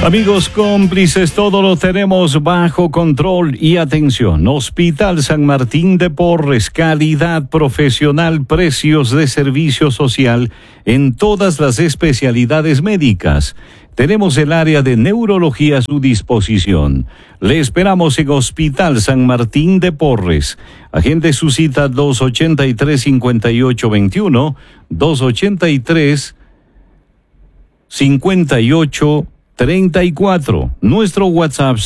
Amigos cómplices, todo lo tenemos bajo control y atención. Hospital San Martín de Porres, calidad profesional, precios de servicio social en todas las especialidades médicas. Tenemos el área de neurología a su disposición. Le esperamos en Hospital San Martín de Porres. Agende su cita 283-5821, 283-5834. Nuestro WhatsApp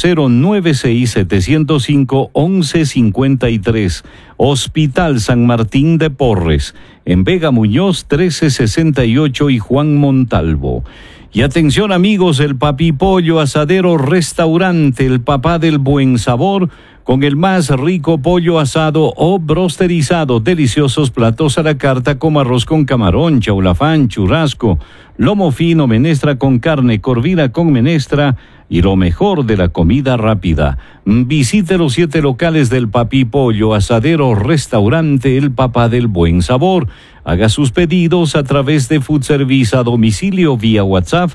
096-705-1153. Hospital San Martín de Porres, en Vega Muñoz 1368 y Juan Montalvo. Y atención amigos, el Papi Pollo Asadero Restaurante, el papá del buen sabor, con el más rico pollo asado o brosterizado, deliciosos platos a la carta como arroz con camarón, chaulafán, churrasco, lomo fino, menestra con carne, corvina con menestra y lo mejor de la comida rápida. Visite los 7 locales del Papi Pollo Asadero Restaurante, el papá del buen sabor. Haga sus pedidos a través de Food Service a domicilio vía WhatsApp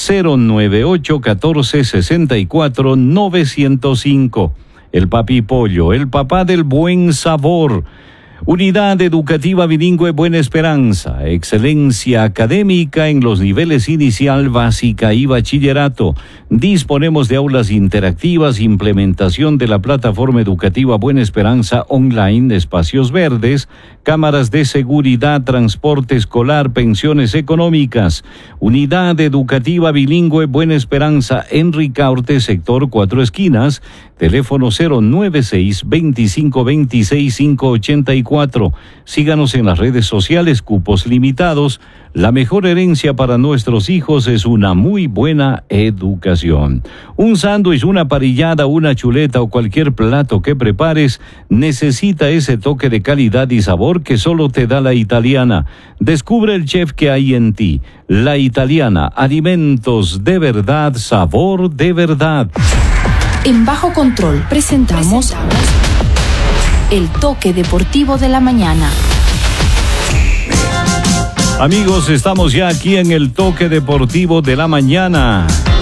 098-1464-905. El Papi Pollo, el papá del buen sabor. Unidad Educativa Bilingüe Buena Esperanza, excelencia académica en los niveles inicial, básica y bachillerato. Disponemos de aulas interactivas, implementación de la plataforma educativa Buena Esperanza online, espacios verdes, cámaras de seguridad, transporte escolar, pensiones económicas. Unidad Educativa Bilingüe Buena Esperanza en Ricaurte, sector 4 Esquinas, teléfono 096-2526-584. Síganos en las redes sociales, cupos limitados. La mejor herencia para nuestros hijos es una muy buena educación. Un sándwich, una parrillada, una chuleta o cualquier plato que prepares necesita ese toque de calidad y sabor que solo te da La Italiana. Descubre el chef que hay en ti. La Italiana, alimentos de verdad, sabor de verdad. En Bajo Control presentamos el toque deportivo de la mañana. Amigos, estamos ya aquí en el toque deportivo de la mañana.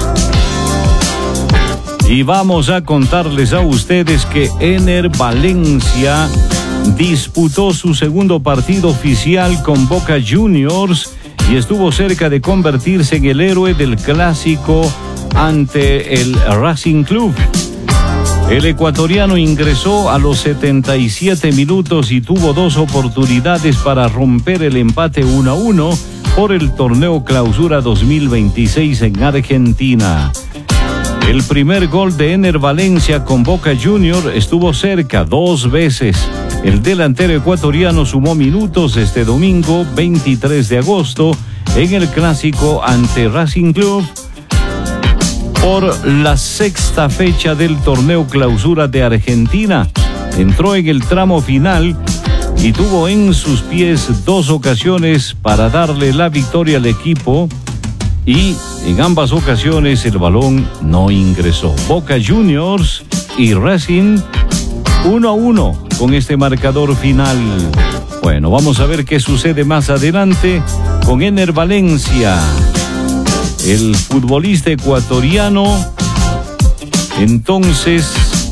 Y vamos a contarles a ustedes que Ener Valencia disputó su segundo partido oficial con Boca Juniors y estuvo cerca de convertirse en el héroe del clásico ante el Racing Club. El ecuatoriano ingresó a los 77 minutos y tuvo 2 oportunidades para romper el empate 1-1 por el torneo Clausura 2026 en Argentina. El primer gol de Ener Valencia con Boca Juniors estuvo cerca 2 veces. El delantero ecuatoriano sumó minutos este domingo 23 de agosto en el clásico ante Racing Club por la 6ª fecha del torneo Clausura de Argentina. Entró en el tramo final y tuvo en sus pies 2 ocasiones para darle la victoria al equipo y en ambas ocasiones el balón no ingresó. Boca Juniors y Racing 1-1 con este marcador final. Bueno, vamos a ver qué sucede más adelante con Ener Valencia. El futbolista ecuatoriano, entonces,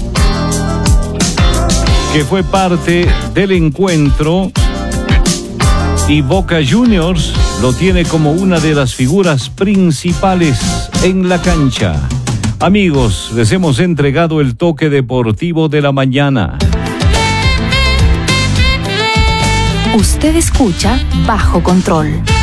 que fue parte del encuentro, y Boca Juniors lo tiene como una de las figuras principales en la cancha. Amigos, les hemos entregado el toque deportivo de la mañana. Usted escucha Bajo Control.